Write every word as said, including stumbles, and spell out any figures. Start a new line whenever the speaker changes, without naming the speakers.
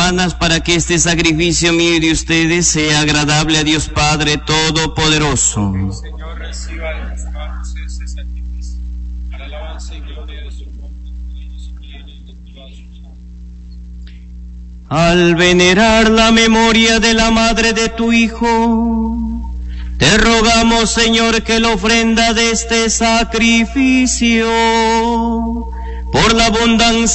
hermanas, para que este sacrificio mío y de ustedes sea agradable a Dios Padre Todopoderoso.
Que el Señor reciba de tus manos ese sacrificio, para alabanza y gloria de su nombre, y de toda su santa.
Al venerar la memoria de la madre de tu Hijo, te rogamos, Señor, que la ofrenda de este sacrificio, por la abundancia